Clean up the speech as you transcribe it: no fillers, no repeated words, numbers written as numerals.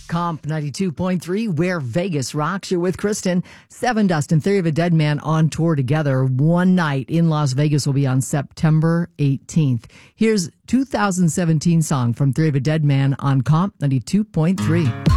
Comp 92.3, where Vegas rocks. You're with Kristen. Sevendust and Theory of a Dead Man on tour together. One night in Las Vegas will be on September 18th. Here's 2017 song from Theory of a Dead Man on Comp 92.3.